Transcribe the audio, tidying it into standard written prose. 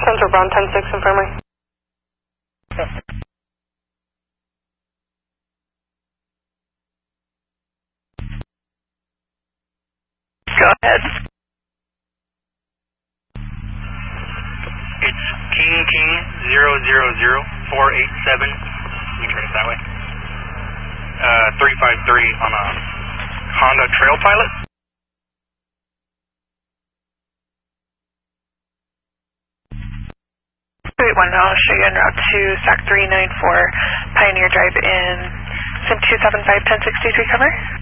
Center Brown 10-6 infirmary. Go ahead. It's King 000487. We turn it that way. 353 on a Honda Trail Pilot. 281, I'll show you en route to SAC 394 Pioneer Drive in SIM 275 1063, cover.